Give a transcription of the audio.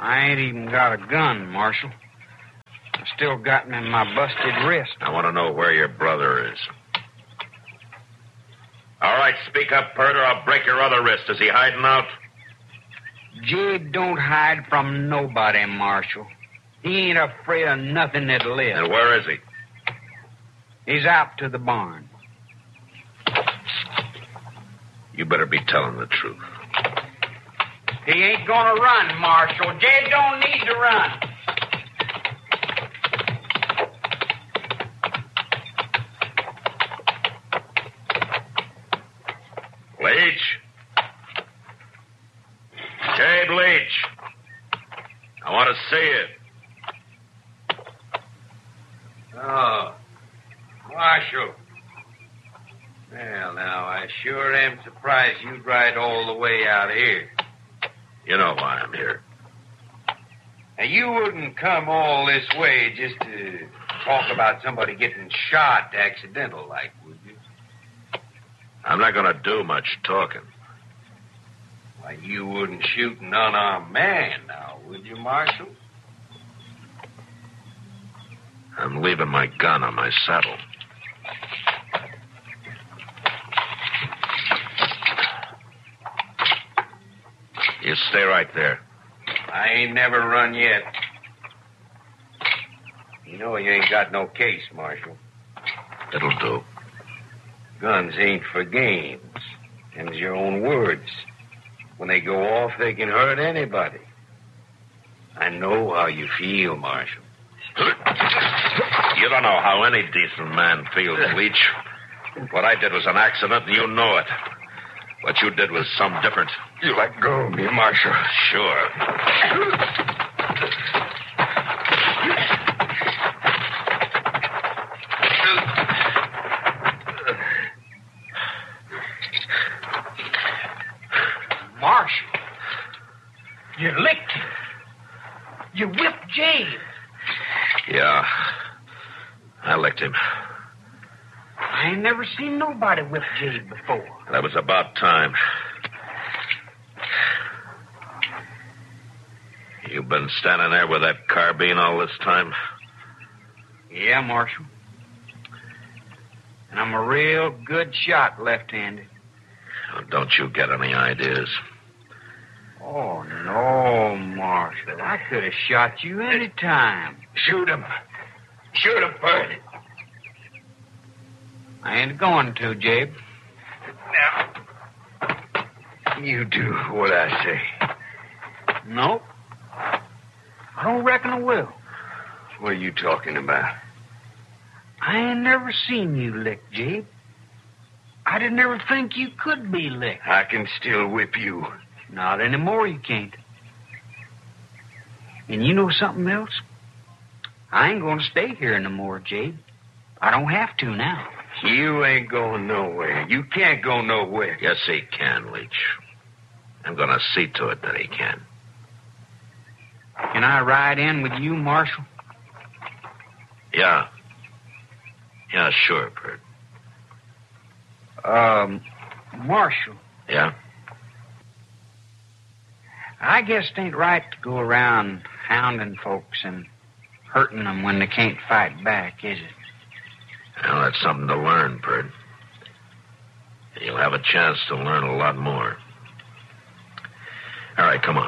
I ain't even got a gun, Marshal. I still got him in my busted wrist. I want to know where your brother is. All right, speak up, Pert, or I'll break your other wrist. Is he hiding out? Jabe don't hide from nobody, Marshal. He ain't afraid of nothing that lives. And where is he? He's out to the barn. You better be telling the truth. He ain't gonna run, Marshal. Jabe don't need to run. Leach? Jabe Leach. I want to see you. Oh, Marshal. Well, now, I sure am surprised you'd ride all the way out here. You know why I'm here. Now, you wouldn't come all this way just to talk about somebody getting shot accidental like, would you? I'm not going to do much talking. Why, you wouldn't shoot an unarmed man now, would you, Marshal? I'm leaving my gun on my saddle. You stay right there. I ain't never run yet. You know you ain't got no case, Marshal. It'll do. Guns ain't for games. Them's your own words. When they go off, they can hurt anybody. I know how you feel, Marshal. You don't know how any decent man feels, Leach. What I did was an accident, and you know it. What you did was some different. You let go of me, Marshal. Sure. Marshal, you licked him. You whipped Jabe. Yeah. I licked him. I ain't never seen nobody whip Jabe before. That was about time. You've been standing there with that carbine all this time? Yeah, Marshal. And I'm a real good shot left-handed. Oh, don't you get any ideas? Oh, no, Marshal. I could have shot you any time. Shoot him. Shoot him, Bert. I ain't going to, Jabe. Now, you do what I say. Nope. I don't reckon I will. What are you talking about? I ain't never seen you lick, Jabe. I didn't ever think you could be licked. I can still whip you. Not anymore, you can't. And you know something else? I ain't going to stay here no more, Jabe. I don't have to now. You ain't going nowhere. You can't go nowhere. Yes, he can, Leach. I'm going to see to it that he can. Can I ride in with you, Marshal? Yeah. Yeah, sure, Bert. Marshal. Yeah? I guess it ain't right to go around hounding folks and hurting them when they can't fight back, is it? Well, that's something to learn, Bert. You'll have a chance to learn a lot more. All right, come on.